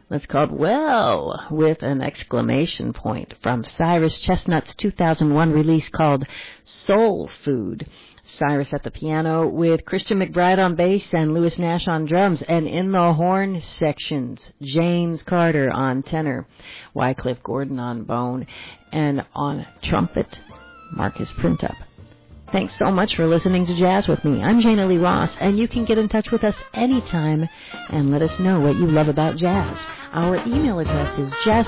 That's called Well, with an exclamation point, from Cyrus Chestnut's 2001 release called Soul Food. Cyrus at the piano with Christian McBride on bass and Louis Nash on drums, and in the horn sections, James Carter on tenor, Wycliffe Gordon on bone, and on trumpet, Marcus Printup. Thanks so much for listening to Jazz with me. I'm Jana Lee Ross, and you can get in touch with us anytime and let us know what you love about jazz. Our email address is jazz